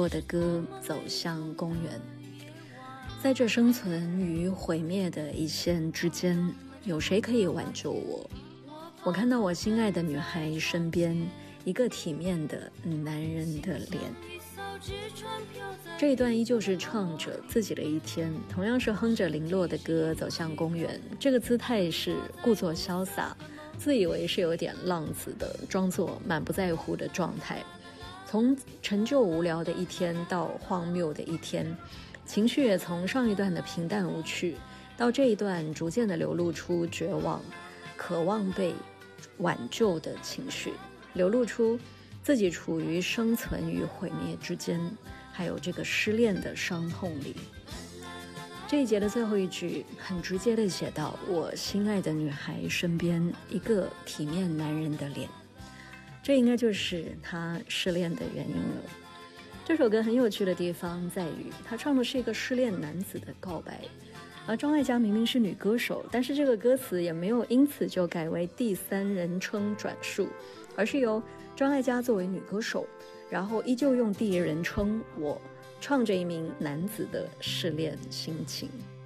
落的歌走向公园。在这生存与毁灭的一线之间，有谁可以挽救我？我看到我心爱的女孩身边一个体面的男人的脸。这一段依旧是唱着自己的一天，同样是哼着零落的歌走向公园，这个姿态是故作潇洒，自以为是有点浪子的，装作满不在乎的状态。从陈旧无聊的一天到荒谬的一天，情绪也从上一段的平淡无趣到这一段逐渐的流露出绝望、渴望被挽救的情绪，流露出自己处于生存与毁灭之间，还有这个失恋的伤痛里。这一节的最后一句很直接地写到，我心爱的女孩身边一个体面男人的脸。这应该就是他失恋的原因了。这首歌很有趣的地方在于，他唱的是一个失恋男子的告白，而张艾嘉明明是女歌手，但是这个歌词也没有因此就改为第三人称转述，而是由张艾嘉作为女歌手，然后依旧用第一人称我唱着一名男子的失恋心情。